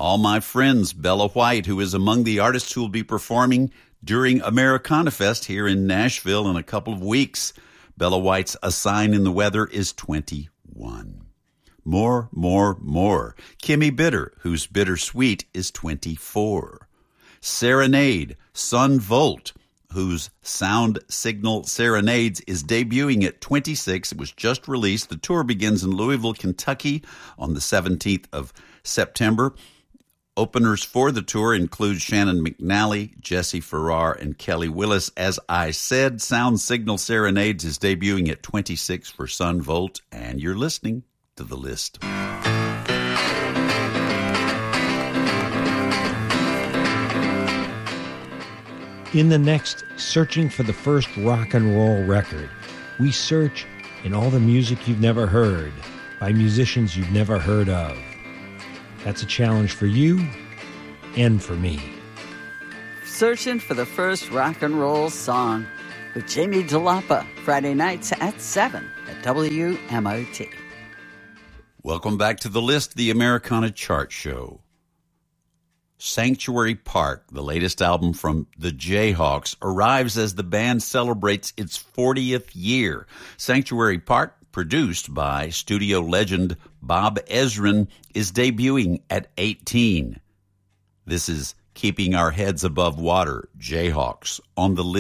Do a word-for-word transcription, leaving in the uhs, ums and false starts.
All My Friends, Bella White, who is among the artists who will be performing during Americana Fest here in Nashville in a couple of weeks. Bella White's A Sign in the Weather is twenty-one. More, more, more. Kimmy Bitter, whose Bittersweet is twenty-four. Serenade, Son Volt, whose Sound Signal Serenades is debuting at twenty-six. It was just released. The tour begins in Louisville, Kentucky on the seventeenth of September. Openers for the tour include Shannon McNally, Jesse Farrar, and Kelly Willis. As I said, Sound Signal Serenades is debuting at twenty-six for Son Volt, and you're listening to The List. In the next Searching for the First Rock and Roll Record, we search in all the music you've never heard by musicians you've never heard of. That's a challenge for you and for me. Searching for the First Rock and Roll Song with Jamie Delapa, Friday nights at seven at W M O T. Welcome back to The List, the Americana Chart Show. Sanctuary Park, the latest album from the Jayhawks, arrives as the band celebrates its fortieth year. Sanctuary Park, produced by studio legend Bob Ezrin, is debuting at eighteen. This is Keeping Our Heads Above Water, Jayhawks, on the list.